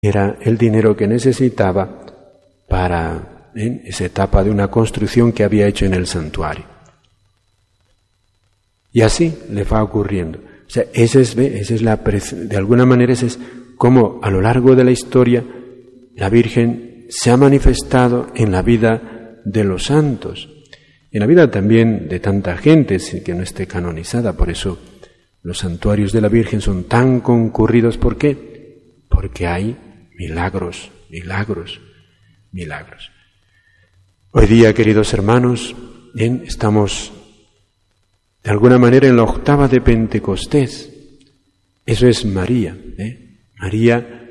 era el dinero que necesitaba para esa etapa de una construcción que había hecho en el santuario. Y así le va ocurriendo. O sea, de alguna manera ese es como a lo largo de la historia la Virgen se ha manifestado en la vida de los santos, en la vida también de tanta gente sin que no esté canonizada. Por eso los santuarios de la Virgen son tan concurridos. ¿Por qué? Porque hay milagros. Hoy día, queridos hermanos, estamos de alguna manera en la octava de Pentecostés. Eso es María. María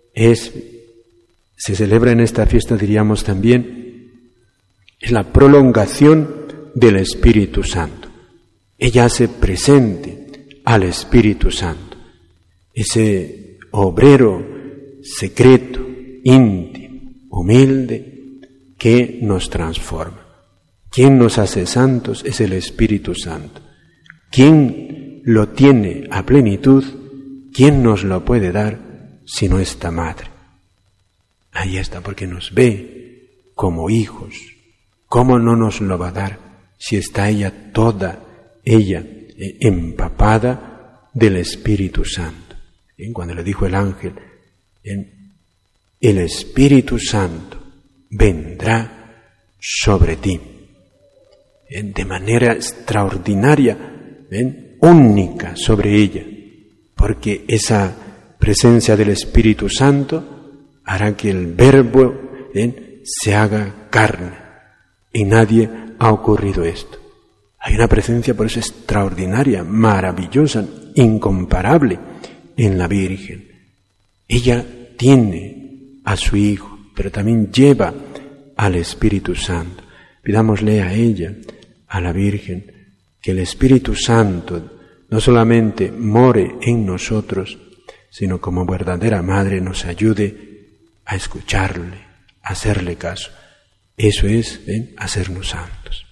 se celebra en esta fiesta, diríamos también, es la prolongación del Espíritu Santo. Ella hace presente al Espíritu Santo, ese obrero secreto, íntimo, humilde, que nos transforma. ¿Quién nos hace santos? Es el Espíritu Santo. ¿Quién lo tiene a plenitud? ¿Quién nos lo puede dar sino esta Madre? Ahí está, porque nos ve como hijos. ¿Cómo no nos lo va a dar si está toda ella empapada del Espíritu Santo? Cuando le dijo el ángel, el Espíritu Santo vendrá sobre ti. De manera extraordinaria, única sobre ella, porque esa presencia del Espíritu Santo hará que el Verbo se haga carne, y nadie ha ocurrido esto. Hay una presencia por eso extraordinaria, maravillosa, incomparable en la Virgen. Ella tiene a su Hijo, pero también lleva al Espíritu Santo. Pidámosle a ella, a la Virgen, que el Espíritu Santo no solamente more en nosotros, sino como verdadera Madre nos ayude a escucharle, a hacerle caso. Eso es hacernos santos.